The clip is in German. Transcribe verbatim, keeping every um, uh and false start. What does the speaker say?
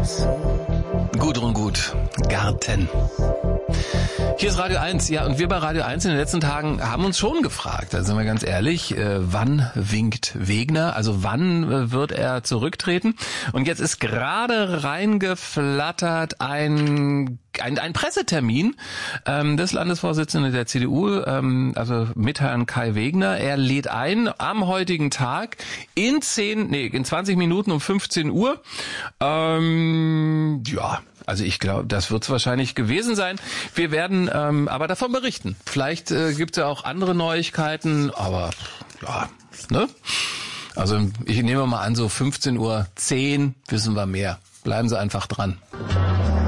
Gudrun Gut, Garten. Hier ist Radio eins, ja, und wir bei Radio eins in den letzten Tagen haben uns schon gefragt, da sind wir ganz ehrlich, äh, wann winkt Wegner, also wann äh, wird er zurücktreten? Und jetzt ist gerade reingeflattert ein ein, ein Pressetermin ähm, des Landesvorsitzenden der C D U, ähm, also mit Herrn Kai Wegner. Er lädt ein am heutigen Tag in zehn, nee, in zwanzig Minuten um fünfzehn Uhr. Ähm, ja, also ich glaube, das wird es wahrscheinlich gewesen sein. Wir werden ähm, aber davon berichten. Vielleicht äh, gibt es ja auch andere Neuigkeiten, aber ja, ne? Also ich nehme mal an, so fünfzehn Uhr zehn wissen wir mehr. Bleiben Sie einfach dran.